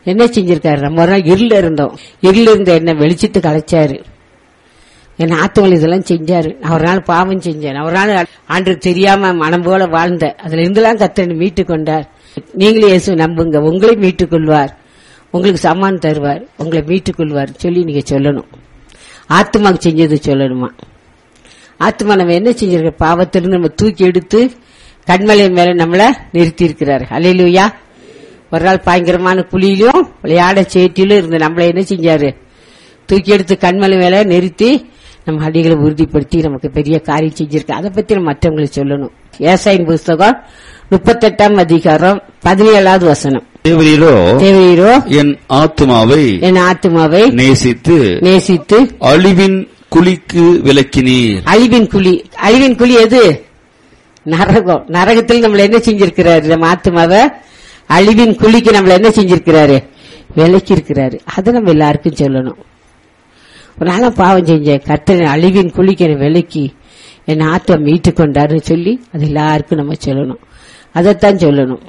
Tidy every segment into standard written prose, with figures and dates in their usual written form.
என்ன செஞ்சிருக்காரு? நம்ம ஒரு நாள் இருள இருந்த என்ன வெளிச்சத்து கலைச்சாரு. என் ஆத்துவல் இதெல்லாம் செஞ்சாரு. ஒரு நாள் பாவம் செஞ்சேன், ஒரு நாள் ஆண்டவருக்கு தெரியாம மனம் போல வாழ்ந்த, அதுல இருந்தெல்லாம் கர்த்தர் மீட்டு கொண்டார். நீங்களே இயேசு நம்புங்க, உங்களை மீட்டுக் கொள்வார், உங்களுக்கு சமான் தருவார், உங்களை மீட்டுக் கொள்வார் சொல்லி நீங்க சொல்லணும். ஆத்மாவுக்கு செஞ்சது சொல்லணுமா? ஆத்மா நம்ம என்ன செஞ்சிருக்க? பாவத்திலிருந்து நம்ம தூக்கி எடுத்து கண்மலை மேல நம்மள நிறுத்தி இருக்கிறார். அல்லேலூயா. ஒரு நாள் பயங்கரமான குழியிலும் விளையாட சேட்டிலும் இருந்து நம்மள என்ன செஞ்சாரு? தூக்கி எடுத்து கண்மலை மேல நிறுத்தி நம்ம அடிகளை உறுதிப்படுத்தி நமக்கு பெரிய காரியம் செஞ்சிருக்கு. அதை பத்தி நம்ம மற்றவங்களுக்கு சொல்லணும். ஏசாயின் புஸ்தகம் 38ஆம் அதிகாரம் 17வது வசனம். தேவரீரோ என் ஆத்துமாவை நேசித்து அழிவின் குழிக்கு விலக்கினீர். அழிவின் குழி எது? நரகம். நரகத்தில் நம்மள என்ன செஞ்சிருக்கிறாரு? நம்ம ஆத்துமாவை அழிவின் குழிக்கு நம்மள என்ன செஞ்சிருக்கிறாரு? விலக்கி இருக்கிறாரு. அதை நம்ம எல்லாருக்கும் சொல்லணும். ஒரு நாள பாவம் செஞ்சேன், கர்த்தர் அழிவின் குழிக்கு விலக்கி என் ஆத்மா மீட்டு கொண்டாருன்னு சொல்லி அது எல்லாருக்கும் நம்ம சொல்லணும். அதைத்தான் சொல்லணும்.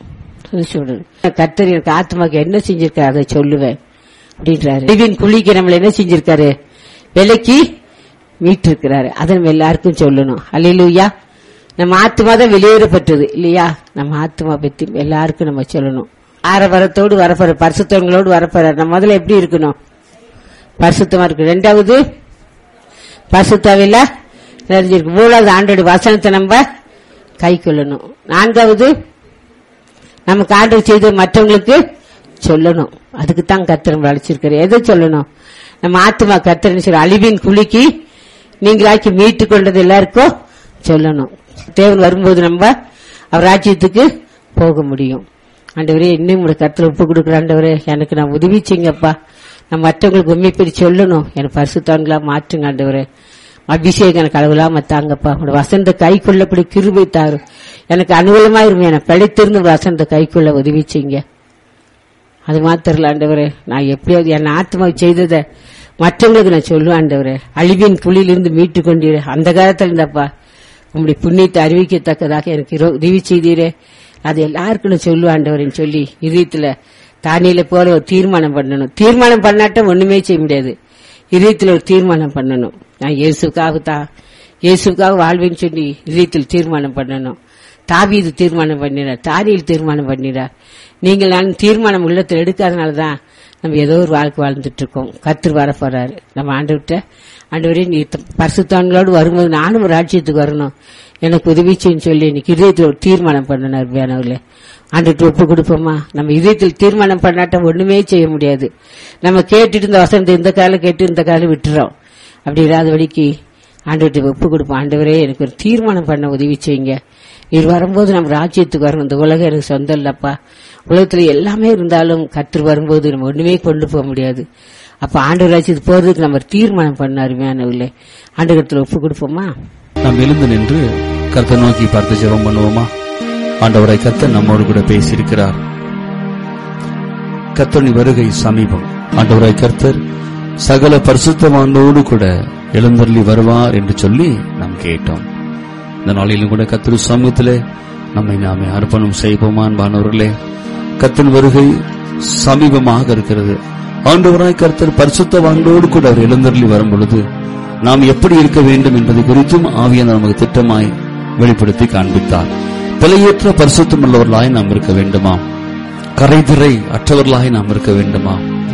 கர்த்தர் எனக்கு ஆத்மாக்கு என்ன செஞ்சிருக்காரு அதை சொல்லுவேன் அப்படின்றாரு. அழிவின் குழிக்கு நம்மள என்ன செஞ்சிருக்காரு? விலக்கி மீட்டு இருக்கிறாரு. அதை நம்ம எல்லாருக்கும் சொல்லணும். அல்லேலூயா. நம்ம ஆத்மா தான் வெளியேறப்பட்டது இல்லையா? நம்ம ஆத்மா பத்தி எல்லாருக்கும் நம்ம சொல்லணும். ஆரவரத்தோடு வரப்போற, பரிசுத்தவங்களோடு வரப்போற. நம்ம முதல்ல எப்படி இருக்கணும்? பரிசுத்தமா இருக்கு. 2வது பரிசுத்தாவில நிறைஞ்சிருக்கு. 3வது ஆண்டோட வசனத்தை நம்ம கை கொள்ளணும். 4வது நமக்கு ஆண்டவர் செய்த மற்றவங்களுக்கு சொல்லணும். அதுக்குத்தான் கர்த்தர் அழைச்சிருக்காரு. எதை சொல்லணும்? நம்ம ஆத்மா கர்த்தர் சொல்லி அழிவின் குழிக்கு நீங்களாக்கி மீட்டு கொண்டது எல்லாருக்கும் சொல்லணும். தேவன் வரும்போது நம்ம அவர் ராஜ்யத்துக்கு போக முடியும். ஆண்டவரே, இன்னும் உங்க கர்த்தர் ஒப்பு கொடுக்குற ஆண்டவரே, எனக்கு நான் உதவி செய்யுங்கப்பா. நான் மற்றவங்களுக்கு உண்மைப்படி சொல்லணும். எனக்கு பரிசுத்தவான்களா மாற்றுங்க ஆண்டவரே. அபிஷேகம் எனக்கு அளவில்லாம தாங்கப்பா. உங்களோட வசந்த கைக்குள்ளப்படி கிருபை தாரும். எனக்கு அனுகூலமா இருங்க. எனக்கு பழித்திருந்து வசந்த கைக்குள்ள உதவி செய்யுங்க. அது மாத்திரல ஆண்டவரே, நான் எப்படியாவது என் ஆத்மா செய்ததை மற்றவங்களுக்கு நான் சொல்லுவேன் ஆண்டவரே. அழிவின் குழியிலிருந்து மீட்டு கொண்டீரே. அந்த காலத்துல இருந்தப்பா உங்களுடைய புண்ணியத்தை அறிவிக்கத்தக்கதாக எனக்கு உதவி செய்தீரே. அது எல்லாருக்கும் சொல்லுவேன் ஆண்டவரேன்னு சொல்லி இதயத்துல தானியலை போல ஒரு தீர்மானம் பண்ணணும். தீர்மானம் பண்ணாட்ட ஒண்ணுமே செய்ய முடியாது. இதயத்துல ஒரு தீர்மானம் பண்ணணும். நான் இயேசுக்காக வாழ்வேன்னு சொல்லி இதயத்தில் தீர்மானம் பண்ணணும். தாவீது தீர்மானம் பண்ணினார், தானியேல் தீர்மானம் பண்ணினார். நீங்கள் நான் தீர்மானம் உள்ளத்தில் எடுக்காதனாலதான் நம்ம ஏதோ ஒரு வாழ்க்கை வாழ்ந்துட்டு இருக்கோம். கர்த்தர் வர போறாரு. நம்ம ஆண்டவரே நீ பரிசுத்தவான்களோடு வரும்போது நானும் ஒரு ராஜ்யத்துக்கு வரணும், எனக்கு உதவி செய்யன்னு சொல்லி இன்னைக்கு இதயத்தில் ஒரு தீர்மானம் பண்ணணும். அருமையானவர்களே, ஆண்டவர்கிட்ட ஒப்பு கொடுப்போமா? நம்ம இதயத்தில் தீர்மானம் பண்ணாட்ட ஒண்ணுமே செய்ய முடியாது. நம்ம கேட்டுட்டு இந்த வசனத்தை இந்த காலம் கேட்டு இந்த காலம் விட்டுறோம். அப்படி இல்லாத வழிக்கு ஆண்டவர்கிட்ட ஒப்பு கொடுப்போம். ஆண்டவரே, எனக்கு ஒரு தீர்மானம் பண்ண உதவி செய்யுங்க. நீர் வரும்போது நம்ம ராஜ்யத்துக்கு வரணும். இந்த உலகம் எனக்கு சொந்தம் இல்லப்பா. உலகத்துல எல்லாமே இருந்தாலும் கர்த்தர் வரும்போது நம்ம ஒண்ணுமே கொண்டு போக முடியாது. அப்ப ஆண்டவர் ராஜ்யத்துக்கு போறதுக்கு நம்ம தீர்மானம் பண்ண அருமையானவர்களே, ஆண்டவரத்துல ஒப்பு கொடுப்போமா? நாம் எழுந்து நின்று கர்த்தர் நோக்கி பார்த்து ஜெபம் பண்ணுவோமா? ஆண்டவராய் கர்த்தர் நம்மோடு கூட பேசியிருக்கிறார். கர்த்தரின் வருகை சமீபம். ஆண்டவராய் கர்த்தர் சகல பரிசுத்தவானோடு கூட எழுந்தருளி வருவார் என்று சொல்லி நாம் கேட்டோம். இந்த நாளிலும் கூட கர்த்தர் சமூகத்திலே நாமே அர்ப்பணம் செய்வோமா? அன்பானவர்களே, கர்த்தரின் வருகை சமீபமாக இருக்கிறது. ஆண்டவராய் கர்த்தர் பரிசுத்தவானோடு கூட அவர் எழுந்தருளி வரும் பொழுது நாம் எப்படி இருக்க வேண்டும் என்பதை குறித்தும் ஆவியானவர் நமக்கு திட்டமாய் வெளிப்படுத்தி காண்பித்தார். பிழையற்ற பரிசுத்தம் உள்ளவர்களாய் நாம் இருக்க வேண்டுமா? கரைதிரை அற்றவர்களாய் நாம் இருக்க வேண்டுமா?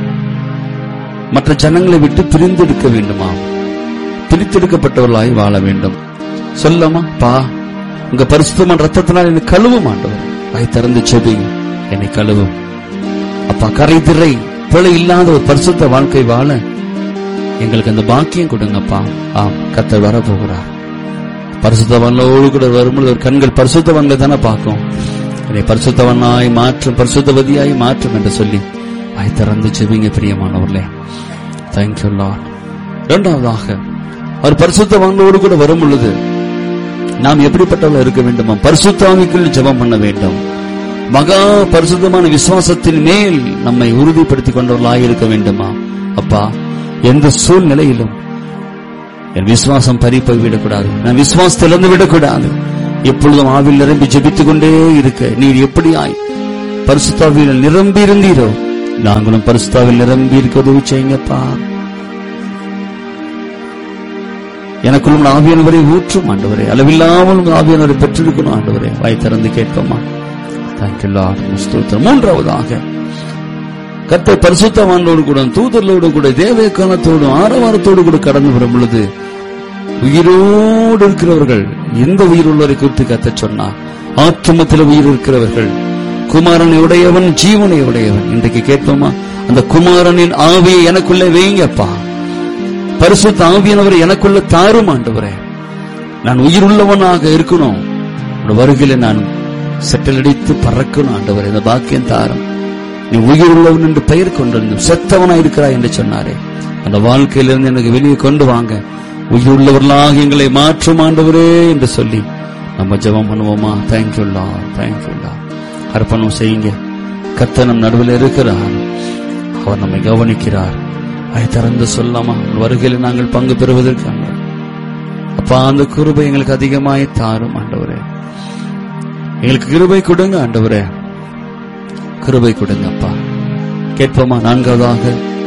மற்ற ஜனங்களை விட்டு பிரிந்தெடுக்க வேண்டுமா? பிரித்தெடுக்கப்பட்டவர்களாய் வாழ வேண்டும். சொல்லாமா? பா, உங்க பரிசுத்தமான ரத்தத்தினால் என்னை கழுவும் ஆண்டவர். வாய் திறந்து செபிங்க, என்னை கழுவும் அப்பா. கரைதிரை பிழை இல்லாத ஒரு பரிசுத்த வாழ்க்கை வாழ எங்களுக்கு அந்த பாக்கியம் கொடுங்கப்பா. கர்த்தர் வர போகிறார். பரிசுத்தவான்களோடு கூட வரும்போது ஒரு கண்கள் பரிசுத்தவான்களை தானே பார்க்கும். என்னை பரிசுத்தவனாய் மாற்றும், பரிசுத்தவதியாய் மாற்றும் என்று சொல்லி வாய் திறந்து செபிங்க பிரியமானவர்களே. Thank you Lord. இரண்டாவதாக, அவர் பரிசுத்தவான்களோடு கூட வரும் பொழுது நாம் எப்படிப்பட்டவர்கள் இருக்க வேண்டுமா? பரிசுத்தாவிக்குள் ஜெபம் பண்ண வேண்டும். மகா பரிசுத்தமான விசுவாசத்தின் மேல் நம்மை உறுதிப்படுத்திக் கொண்டவர்களாக இருக்க வேண்டுமா? அப்பா, எந்த சூழ்நிலையிலும் என் விசுவாசம் பறிப்போய் விடக்கூடாது, நான் விசுவாசத்தை இழந்து விடக்கூடாது. எப்பொழுதும் ஆவில் நிரம்பி ஜெபித்துக் கொண்டே இருக்க நீர் எப்படியாய் பரிசுத்தாவியில் நிரம்பி இருந்தீரோ நாங்களும் பரிசுத்தாவில் நிரம்பி இருக்க உதவி செய்யுங்கப்பா. எனக்குள்ளும் ஆவியானவரை ஊற்றும் ஆண்டவரே, அளவில்லாமல் ஆவியானவரை பெற்றிருக்கணும் ஆண்டவரே. வாய் திறந்து கேட்போமா? Thank you Lord. ஸ்தோத்திரம். மூன்றாவதாக, கர்த்தர் பரிசுத்தவான்களோடு கூட தூதர்களோடு கூட தேவகானத்தோடு ஆரவாரத்தோடு கூட கடந்து வரும் பொழுது உயிரோடு இருக்கிறவர்கள், எந்த உயிர் உள்ளவரை குறித்து கர்த்தர் சொன்னார்? ஆத்துமத்தில் உயிர் இருக்கிறவர்கள், குமாரனை உடையவன் ஜீவனை உடையவன். இன்றைக்கு கேட்போமா? அந்த குமாரனின் ஆவியை எனக்குள்ளே வைங்கப்பா. பரிசுத்த ஆவியானவரை எனக்குள்ள தாரும் ஆண்டவரே. நான் உயிர் உள்ளவனாக இருக்கணும், வருகையில நான் செட்டலடித்து பறக்கணும் ஆண்டவரே. இந்த பாக்கியம் தாரும். நீ உயிர் உள்ளவன் என்று பெயர் கொண்டிருந்தும் செத்தவனா இருக்கிறாய் என்று சொன்னாரே, அந்த வாழ்க்கையிலிருந்து எனக்கு வெளியே கொண்டு வாங்க, உயிர் உள்ளவர்களாக எங்களை மாற்றும் ஆண்டவரே என்று சொல்லி நம்ம ஜெபம் பண்ணுவோமா? Thank you Lord, thank you Lord. அர்ப்பணம் செய்யுங்க. கர்த்தர் நம் நடுவில் இருக்கிறார், அவர் நம்மை கவனிக்கிறார். அதை திறந்து சொல்லாமா? வருகையில் நாங்கள் பங்கு பெறுவதற்காக அப்பா அந்த கிருபை எங்களுக்கு அதிகமாய் தாரும் ஆண்டவரே. எங்களுக்கு கிருபை கொடுங்க ஆண்டவரே, கிருபை கொடுங்க அப்பா. கேட்போமா? நான்காவதாக,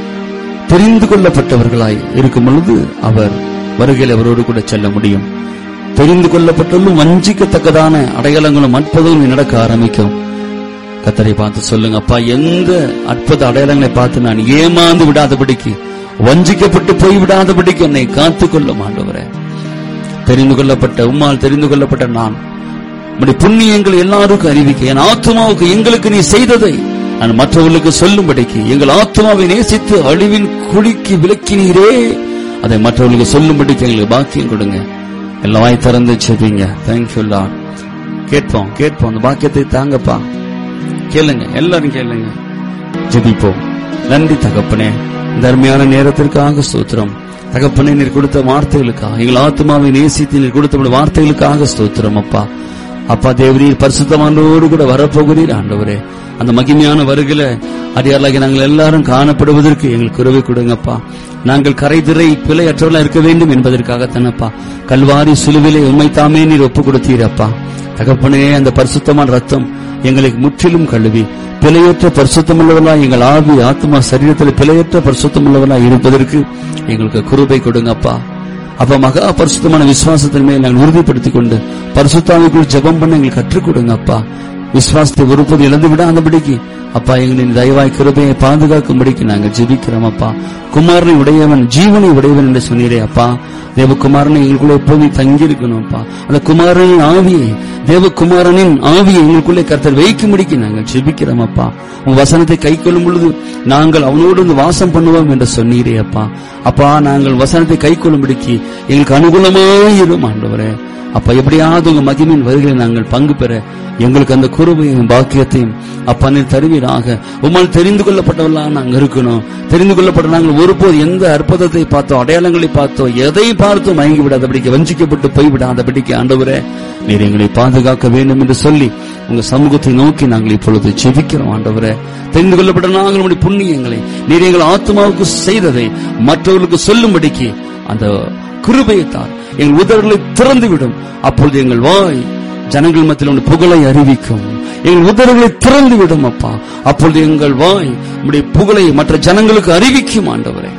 தெரிந்து கொள்ளப்பட்டவர்களாய் இருக்கும் பொழுது அவர் வருகையில் அவரோடு கூட செல்ல முடியும். தெரிந்து கொள்ளப்பட்டாலும் வஞ்சிக்கத்தக்கதான அடையாளங்களும் அற்புதங்களும் நடக்க ஆரம்பிக்கும். கர்த்தரை பார்த்து சொல்லுங்க, அப்பா எந்த அற்புத அடையாளங்களை பார்த்து நான் ஏமாந்து விடாதபடிக்கு, வஞ்சிக்கப்பட்டு போய் விடாதபடிக்கு என்னை காத்துக்கொள்ளும் ஆண்டவரே. தெரிந்து கொள்ளப்பட்ட உம்மால் தெரிந்து கொள்ளப்பட்ட நான் உம்முடைய புண்ணியங்கள் எல்லாருக்கும் அறிவிக்க, என் ஆத்துமாவுக்கு எங்களுக்கு நீ செய்ததை நான் மற்றவர்களுக்கு சொல்லும்படிக்கு, எங்கள் ஆத்துமாவை நேசித்து அழிவின் குழிக்கு விலக்கினீரே, அதை மற்றவர்களுக்கு சொல்லும்படிக்கு எங்களுக்கு பாக்கியம் கொடுங்க. எல்லாம் வாய் திறந்து செபிங்க. Thank you Lord. கேட்போம் கேட்போம், அந்த பாக்கியத்தை தாங்கப்பா. கேளுங்க, எல்லாரும் கேளுங்க, ஜெபிப்போம். நன்றி தகப்பனே, இந்த அருமையான நேரத்திற்காக ஸ்தோத்திரம். தகப்பனே, நீர் கொடுத்த வார்த்தைகளுக்காக, எங்கள் ஆத்மாவை நேசித்து நீர் கொடுத்த வார்த்தைகளுக்காக ஸ்தோத்திரம் அப்பா. அப்பா தேவரீர் பரிசுத்தவானோடு கூட வரப்போகிறீர் ஆண்டவரே. அந்த மகிமையான வருகையில அடியார்களாகி நாங்கள் எல்லாரும் காணப்படுவதற்கு எங்களுக்கு கிருபை கொடுங்கப்பா. நாங்கள் கரைதிரை பிழையற்றவர்களா இருக்க வேண்டும் என்பதற்காகத்தானப்பா கல்வாரி சிலுவிலே உம்மை தாமே நீர் ஒப்பு கொடுத்தீரப்பா. தகப்பனே, அந்த பரிசுத்தமான ரத்தம் எங்களுக்கு முற்றிலும் கழுவி பிழையற்ற பரிசுத்தமுள்ளவர்களா, எங்கள் ஆவி ஆத்மா சரீரத்தில் பிழையற்ற பரிசுத்தமுள்ளவர்களா இருப்பதற்கு எங்களுக்கு கிருபை கொடுங்கப்பா. அப்ப மகா பரிசுத்தமான விசுவாசத்தின் மேல் நாங்கள் உறுதிப்படுத்திக் கொண்டு பரிசுத்தாவிக்குள் ஜெபம் பண்ண எங்களுக்கு கற்றுக் கொடுங்க அப்பா. விசுவாசத்தை ஒருபோது இழந்து விடாதபடிக்கு அப்பா எங்களின் தயவாய் கிருபையை பாதுகாக்கும்படிக்கு நாங்கள் ஜெபிக்கிறோம் அப்பா. குமாரனை உடையவன் ஜீவனை உடையவன் என்று சொன்னீரே அப்பா. தேவகுமாரனை எங்களுக்குள்ள எப்போதும் தங்கி இருக்கணும் அப்பா. அந்த குமாரனின் ஆவியை, தேவகுமாரனின் ஆவியை எங்களுக்குள்ளே கர்த்தர் வைக்கும்படிக்கு நாங்கள் ஜெபிக்கிறோம் அப்பா. உன் வசனத்தை கை கொள்ளும் பொழுது நாங்கள் அவனோடு வாசம் பண்ணுவோம் என்று சொன்னீரே அப்பா. அப்பா, நாங்கள் வசனத்தை கை கொள்ளும்படிக்கு எங்களுக்கு அனுகூலமாயிரும் ஆண்டவரே. அப்ப எப்படியாவது உங்க மகிமையின் வருகையை நாங்கள் பங்கு பெற எங்களுக்கு அந்த கிருபையையும் பாக்கியத்தையும் அப்பா நீர் தருவீராக. உம்மால் தெரிந்து கொள்ளப்பட்டவர்களாக நாங்கள் இருக்கணும். தெரிந்து கொள்ளப்பட்ட நாங்கள் ஒருபோது எந்த அற்புதத்தை பார்த்தோம், அடையாளங்களை பார்த்தோம், எதை பார்த்தோம் மயங்கி விடாதபடிக்கு, வஞ்சிக்கப்பட்டு போய்விடாதபடிக்கு ஆண்டவரே நீர் எங்களை பாதுகாக்க வேண்டும் என்று சொல்லி உங்க சமூகத்தை நோக்கி நாங்கள் இப்பொழுது ஜெபிக்கிறோம் ஆண்டவரே. தெரிந்து கொள்ளப்பட்ட நாங்கள் உங்களுடைய புண்ணியங்களை நீர் எங்கள் ஆத்மாவுக்கு செய்ததை மற்றவர்களுக்கு சொல்லும்படிக்கு அந்த கிருபையைத்தான் எங்கள் உதடுகளை திறந்துவிடும். அப்பொழுது எங்கள் வாய் ஜனங்கள் மத்தியில் புகழை அறிவிக்கும். எங்கள் உதடுகளை திறந்துவிடும் அப்பா. அப்பொழுது எங்கள் வாய் உம்முடைய புகழை மற்ற ஜனங்களுக்கு அறிவிக்கும் ஆண்டவரே.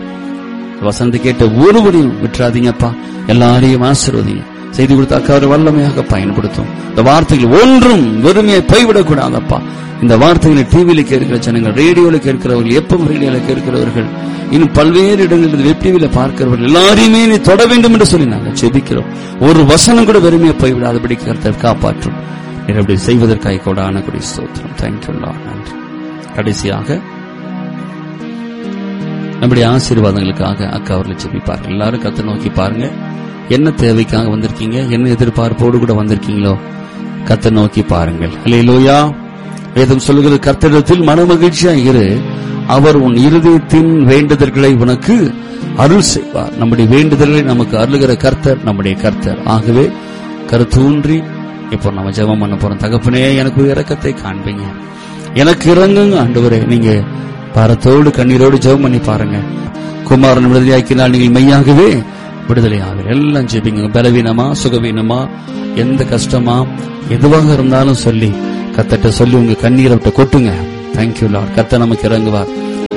வசந்தி கேட்ட ஒருவரையும் விட்டுறாதீங்கப்பா. எல்லாரையும் ஆசீர்வதிங்க. செய்தி கொடுத்த அக்காவை வல்லமையாக பயன்படுத்தும். இந்த வார்த்தைகள் ஒன்றும் வெறுமையை போய்விடக்கூடாதப்பா. இந்த வார்த்தைகளை டிவியில கேட்கிற ஜனங்கள், ரேடியோல கேட்கிறவர்கள், எப்பவும் ரேடியோல கேட்கிறவர்கள், இன்னும் பல்வேறு இடங்களில் வெப் டிவியில பார்க்கிறவர்கள் எல்லாரையுமே நீ தொட வேண்டும் என்று சொல்லி நாங்கள் ஜெபிக்கிறோம். ஒரு வசனம் கூட வெறுமையை போய்விடாதபடி கர்த்தர் காப்பாற்றும். அப்படி செய்வதற்காக கொடான கொடி ஸ்தோத்திரம். Thank you Lord. நன்றி. கடைசியாக நம்முடைய ஆசீர்வாதங்களுக்காக அக்கா அவர்கள் ஜெபிப்பார்கள். எல்லாரும் கர்த்தரை நோக்கி பாருங்க. என்ன தேவைக்காக வந்திருக்கீங்க, என்ன எதிர்பார்ப்போடு கூட வந்திருக்கீங்களோ கர்த்தரை நோக்கி பாருங்கள். அல்லேலூயா. வேதம் சொல்லுகிறது, கர்த்தரிடத்தில் மனமகிழ்ச்சியா இரு, அவர் உன் இருதயத்தின் வேண்டுதல்களை உனக்கு அருள் செய்வார். நம்முடைய வேண்டுதல்களை நமக்கு அருளுகிற கர்த்தர் நம்முடைய கர்த்தர். ஆகவே கருத்தூன்றி இப்போ நம்ம ஜெபம் பண்ண போறோம். தகப்பனே, எனக்கு இரக்கத்தை காண்பீங்க, எனக்கு இறங்குங்க ஆண்டவரே. நீங்க பாரத்தோடு கண்ணீரோடு ஜெபம் பண்ணி பாருங்க. குமாரன் விடுதலையாக்கினால் நீங்கள் மெய்யாகவே விடுதலையாக. எல்லாம் ஜெபிங்க. பலவீனமா சுகவீனமா எந்த கஷ்டமா எதுவாக இருந்தாலும் சொல்லி கர்த்தர்ட்ட சொல்லி உங்க கண்ணீரை விட்டு கொட்டுங்க. Thank you Lord. கர்த்தர் நமக்கு இறங்குவார்.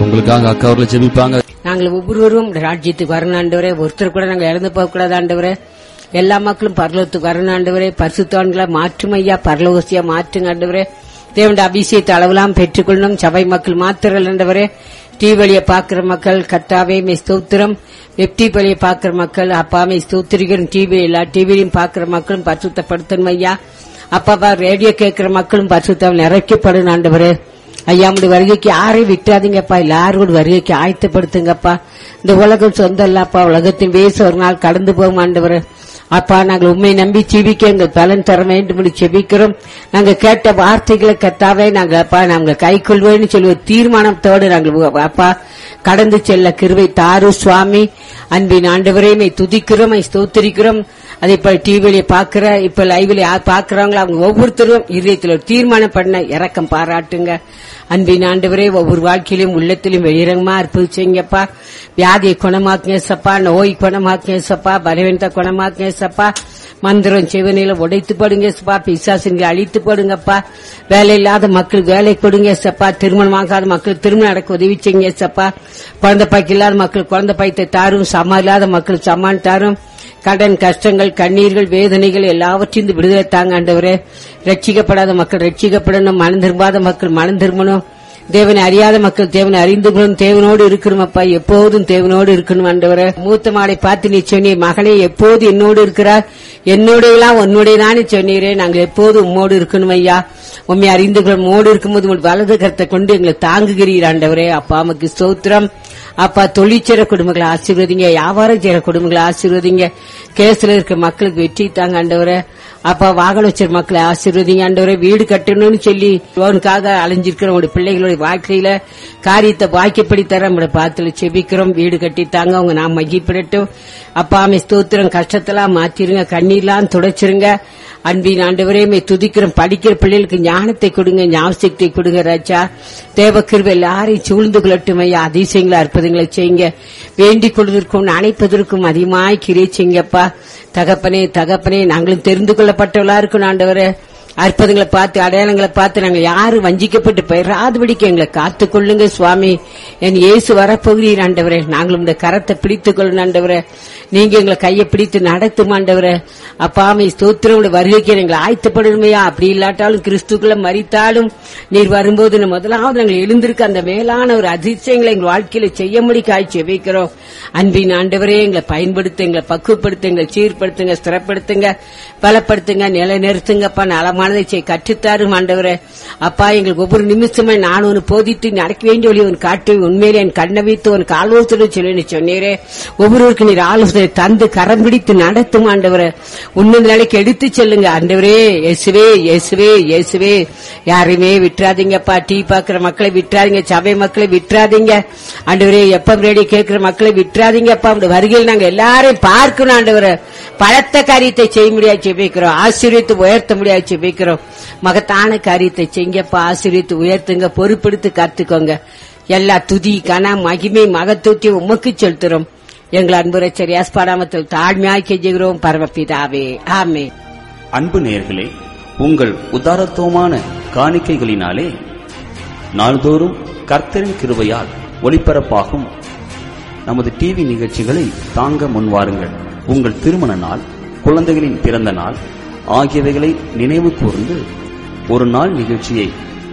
உங்களுக்காக அக்கா அவர்களை ஜெபிப்பாங்க. நாங்கள் ஒவ்வொருவரும் ராஜ்யத்துக்கு வரணும் ஆண்டவரே. ஒருத்தர் கூட நாங்கள் இழந்து போக கூடாது ஆண்டவரே. எல்லா மக்களும் பரலோகத்துக்கு வரணும் ஆண்டவரே. பரிசுத்தவான்களா மாற்றும் ஐயா, பரலோகசியா மாற்றுங்க ஆண்டவரே. தேவனுடைய அபிஷேகத்தை அளவெல்லாம் பெற்றுக்கொள்ளணும். சபை மக்கள் மாத்திரல் ஆண்டவரே. டிவி வழியை பாக்குற மக்கள் கர்த்தாவே மே ஸ்தோத்திரம். வெப்டி வழியை பாக்குற மக்கள் அப்பாமே ஸ்தோத்திரிக்கிறோம். டிவி எல்லா டிவிலையும் பாக்குற மக்களும் பரிசுத்தப்படுத்தணும் ஐயா. அப்பா ரேடியோ கேட்கிற மக்களும் பரிசுத்தம் நிறைக்கப்படும் ஆண்டவரே. ஐயா உடைய வருகைக்கு யாரையும் விட்டுறாதீங்கப்பா. எல்லாரும் வருகைக்கு ஆயத்தப்படுத்துங்கப்பா. இந்த உலகம் சொந்தம் இல்லப்பா. உலகத்தின் வேச ஒரு நாள் கடந்து போகும் ஆண்டவரே. அப்பா நாங்கள் உண்மை நம்பி ஜெபிக்க எங்கள் பலன் தர வேண்டும் ஜெபிக்கிறோம். நாங்க கேட்ட வார்த்தைகளை கர்த்தாவே நாங்கள் கை கொள்வோம்னு சொல்லி ஒரு தீர்மானத்தோடு நாங்கள் அப்பா கடந்து செல்ல கிருபை தாரு சுவாமி. அன்பின் ஆண்டவரே துதிக்கிறோம், ஸ்தோத்திரிக்கிறோம். அதே போல டிவியில பாக்குற இப்ப லைவ்ல பாக்குறவங்க அவங்க ஒவ்வொருத்தரும் இதயத்தில் ஒரு தீர்மானம் பண்ண இரக்கம் பாராட்டுங்க. அன்பின் ஆண்டவரே ஒவ்வொரு வாழ்க்கையிலும் உள்ளத்திலும் வெளியிறங்கமா அற்புதிச்சீங்கப்பா. வியாதியை குணமாக்குங்க சப்பா, நோய் குணமாக்குங்க சப்பா, பலவீனத்தை குணமாக்குங்க சப்பா. மந்திரம் செவனையில உடைத்து போடுங்க சப்பா, பிசாசுங்களை அழித்து போடுங்கப்பா. வேலை இல்லாத மக்கள் வேலை கொடுங்க சப்பா, திருமணமாகாத மக்கள் திருமணம் நடக்க உதவி செய்யுங்க சப்பா. குழந்தை பாய்க்கு இல்லாத மக்கள் குழந்தை பாய்த்தை தாரும், சமா இல்லாத மக்கள் சமான் தாரும். கடன் கஷ்டங்கள் கண்ணீர்கள் வேதனைகள் எல்லாவற்றையும் விடுதலை தாங்க ஆண்டவரே. ரட்சிக்கப்படாத மக்கள் ரட்சிக்கப்படணும், மனம் திரும்பாத மக்கள் மனம் திரும்பணும். தேவனை அறியாத மக்கள் தேவனை அறிந்து கொள்ளும். தேவனோடு இருக்கணும் அப்பா, எப்போதும் தேவனோடு இருக்கணும் ஆண்டவரே. மூத்த மாடை பார்த்து நீ சொன்னீ, மகனே எப்போது என்னோடு இருக்கிறார், என்னோடையெல்லாம் உன்னுடையதானே சொன்னீரே. நாங்கள் எப்போது உம்மோடு இருக்கணும் ஐயா. உண்மை அறிந்து கொள்ளும். மோடு இருக்கும்போது உங்கள் வலது கரத்தை கொண்டு எங்களை தாங்குகிறீர் ஆண்டவரே. அப்பா நமக்கு ஸ்தோத்திரம். அப்பா தொழிற்சேர குடும்பங்களை ஆசீர்வதிங்க, வியாபாரம் செய்யற குடும்பங்களை ஆசீர்வதிங்க. கேஸ்ல இருக்க மக்களுக்கு வெற்றி தாங்க ஆண்டவரே. அப்பா வாகன வச்சிருக்க மக்களை ஆசீர்வதிங்க ஆண்டவரே. வீடு கட்டணும்னு சொல்லி லோனுக்காக அலைஞ்சிருக்கிற உங்களுடைய பிள்ளைகளுடைய வாழ்க்கையில காரியத்தை வாய்க்கப்படி தர நம்மளை பார்த்துல செபிக்கிறோம். வீடு கட்டித்தாங்க, அவங்க நாம் மகிழ்ப்படட்டும். அப்பாமே ஸ்தோத்திரம். கஷ்டத்தெல்லாம் மாத்திருங்க, கண்ணீர்லாம் துடைச்சிருங்க. அன்பின் ஆண்டவரே துதிக்கிறோம். படிக்கிற பிள்ளைகளுக்கு ஞானத்தை கொடுங்க, ஞாபகத்தை கொடுங்க ராஜா. தேவக்கிருபை எல்லாரையும் சூழ்ந்து கொள்ளட்டும் ஐயா. அதிசயங்களை அற்புதங்களை செய்யுங்க. வேண்டிக் கொள்வதற்கும் அணைப்பதற்கும் அதிகமாய் கிரியை செய்யுங்கப்பா. தகப்பனே தகப்பனே நாங்களும் தெரிந்து கொள்ளப்பட்டவளா இருக்கணும் ஆண்டவரே. அற்புதங்களை பார்த்து அடையாளங்களை பார்த்து நாங்கள் யாரும் வஞ்சிக்கப்பட்டு பெயராதபடிக்கு எங்களை காத்துக் கொள்ளுங்க சுவாமி. என் இயேசு வரப்போகிறீர் ஆண்டவரே. நாங்களும் இந்த கரத்தை பிடித்துக் கொள்ளணும் ஆண்டவரே. நீங்க எங்களை கையை பிடித்து நடத்தும் ஆண்டவரே. அப்பாமை ஸ்தோத்திரம் வருகைக்கு எங்களை ஆயத்தப்படணுமையா. அப்படி இல்லாட்டாலும் கிறிஸ்துக்குள்ள மரித்தாலும் நீர் வரும்போது முதலாவது நாங்கள் எழுந்திருக்க அந்த மேலான ஒரு அதிசயங்களை எங்கள் வாழ்க்கையில செய்ய முடிக்காய் செபிக்கிறோம். அன்பின் ஆண்டவரே எங்களை பயன்படுத்த, எங்களை பக்குவப்படுத்த, எங்களை சீர்படுத்துங்க, ஸ்திரப்படுத்துங்க, பலப்படுத்துங்க, நிலைநிறுத்துங்கப்பா. நலமானதை செய்ய கற்றுத்தாரும் ஆண்டவரே. அப்பா எங்களுக்கு ஒவ்வொரு நிமிஷமே நான் ஒன்று போதித்து நடக்க வேண்டிய வழி உன் காட்டு உண்மையிலே என் கண்ணை வைத்து உனக்கு ஆலோசனை சொல்லி சொன்னீரே. ஒவ்வொருவருக்கு நீர் ஆலோசனை தந்து கரம் பிடித்து நடத்தும் ஆண்டவரே. உன்னத நிலைக்கு எடுத்து செல்லுங்க ஆண்டவரே. இயேசுவே இயேசுவே இயேசுவே. யாரையுமே விட்டுறாதீங்கப்பா. டீ பாக்குற மக்களை விட்டுறாதீங்க, சபை மக்களை விட்டுறாதீங்க ஆண்டவரே. எப்ப ரேடியோ கேட்கிற மக்களை விட்டுறாதீங்கப்பா. அப்படி வருகையில் நாங்க எல்லாரையும் பார்க்கணும் ஆண்டவரே. பலத்த காரியத்தை செய்ய முடியாது செபிக்கிறோம். ஆசீர்வதித்து உயர்த்த முடியாது செபிக்கிறோம். மகத்தான காரியத்தை செய்யப்பா. ஆசீர்வதித்து உயர்த்துங்க, பொறுப்பெடுத்து காத்துக்கோங்க. எல்லா துதி கன மகிமை மகத்துவத்தை உமக்கு செலுத்துறோம். எங்கள் அன்பு ரட்சகர் யாஸ்பாடாமத்தில் தாழ்மையாய் கெஞ்சுகிறோம் பரமபிதாவே, ஆமென். அன்பு நேயர்களே, உங்கள் உதாரத்துவமான காணிக்கைகளினாலே நாள்தோறும் கர்த்தரின் கிருபையால் ஒளிபரப்பாகும் நமது டிவி நிகழ்ச்சிகளை தாங்க முன்வாருங்கள். உங்கள் திருமண நாள், குழந்தைகளின் பிறந்த நாள் ஆகியவைகளை நினைவு கூர்ந்து ஒரு நாள் நிகழ்ச்சியை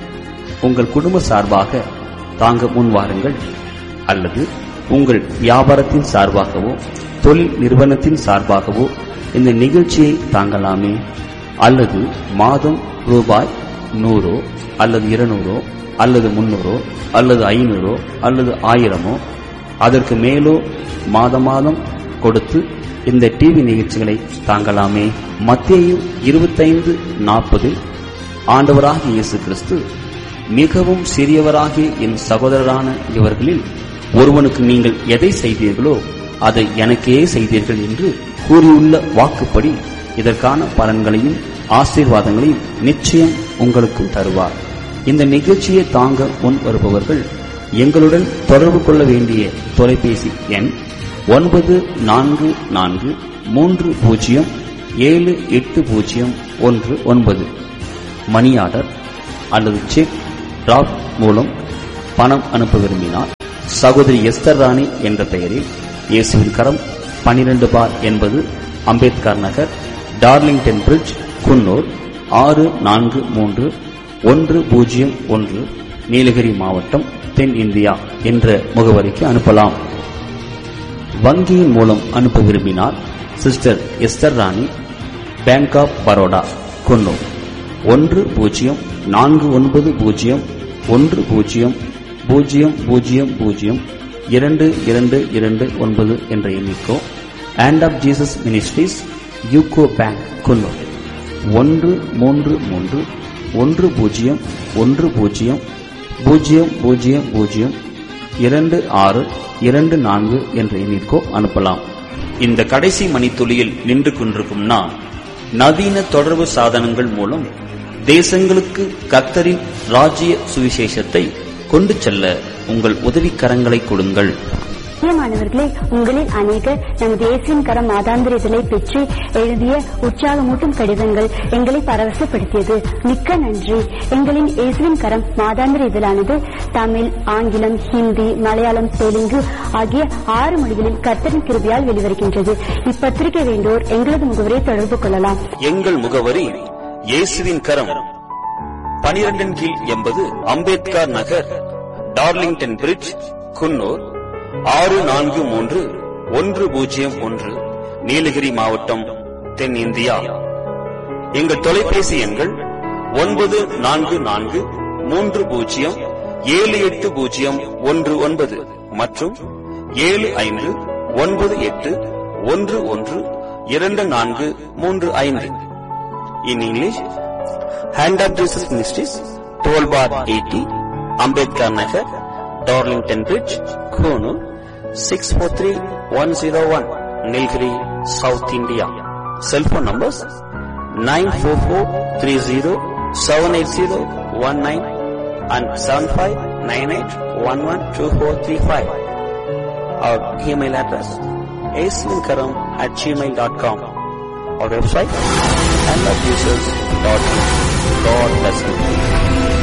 உங்கள் குடும்ப சார்பாக தாங்க முன்வாருங்கள். அல்லது உங்கள் வியாபாரத்தின் சார்பாகவோ தொழில் நிறுவனத்தின் சார்பாகவோ இந்த நிகழ்ச்சியை தாங்கலாமே. அல்லது மாதம் ரூபாய் 100 அல்லது 200 அல்லது 300 அல்லது 500 அல்லது 1000 அதற்கு மேலோ மாதம் மாதம் கொடுத்து இந்த டிவி நிகழ்ச்சிகளை தாங்கலாமே. மத்தேயு 25:40 ஆண்டவராகிய இயேசு கிறிஸ்து, மிகவும் சிறியவராகிய என் சகோதரரான இவர்களில் ஒருவனுக்கு நீங்கள் எதை செய்தீர்களோ அதை எனக்கே செய்தீர்கள் என்று கூறியுள்ள வாக்குப்படி இதற்கான பலன்களையும் ஆசீர்வாதங்களையும் நிச்சயம் உங்களுக்கு தருவார். இந்த நிகழ்ச்சியை தாங்க முன் வருபவர்கள் எங்களுடன் தொடர்பு கொள்ள வேண்டிய தொலைபேசி எண் 9430780119. மணி ஆர்டர் அல்லது செக் டிராப் மூலம் பணம் அனுப்ப விரும்பினால் சகோதரி எஸ்தர் ராணி என்ற பெயரில் இயேசுவின் கரம் 12 பார் என்பது அம்பேத்கர் நகர், டார்லிங்டன் பிரிட்ஜ், குன்னூர் 643101, நீலகிரி மாவட்டம், தென் இந்தியா என்ற முகவரிக்கு அனுப்பலாம். வங்கியின் மூலம் அனுப்ப விரும்பினால் sister Esther Rani, bank of Baroda, Coonoor 1049002229 என்ற எண்ணிக்கோ, and half Jesus ministries, UCO bank, Coonoor 133110002624 என்ற எண்ணிற்கோ அனுப்பலாம். இந்த கடைசி மணித்துளியில் நின்று கொண்டிருக்கும் நான், நவீன தொடர்பு சாதனங்கள் மூலம் தேசங்களுக்கு கர்த்தரின் ராஜ்ய சுவிசேஷத்தை கொண்டு செல்ல உங்கள் உதவிக்கரங்களை கொடுங்கள். பிரியமானவர்களே, உங்களில் அநேகர் நமது இயேசுவின் கரம் மாதாந்திர இதழை பெற்று எழுதிய உற்சாகமூட்டும் கடிதங்கள் எங்களை பரவசப்படுத்தியது. மிக்க நன்றி. எங்களின் இயேசுவின் கரம் மாதாந்திர இதழானது தமிழ், ஆங்கிலம், ஹிந்தி, மலையாளம், தெலுங்கு ஆகிய 6 மொழிகளில் கர்த்தரின் கிருபையால் வெளிவருகின்றது. இப்பத்திரிகை வேண்டோர் எங்களது முகவரியை தொடர்பு கொள்ளலாம். எங்கள் முகவரி இயேசுவின் கரம், 12 கீழ் 80, அம்பேத்கர் நகர், டார்லிங்டன் பிரிட்ஜ், குன்னூர் 643101, நீலகிரி மாவட்டம், தென் இந்தியா. எங்கள் தொலைபேசி எண்கள் 9443078019 மற்றும் 7598112435. In English, Hand of Jesus Ministries, 12 bar 80, Ambedkar Nagar, Darlington Bridge, Konoor 643101, Nilgiri, South India. Cell phone numbers 944307801 and 7598112435. Our email address aislinkaram@gmail.com. Our website handofjesus.in. God bless you.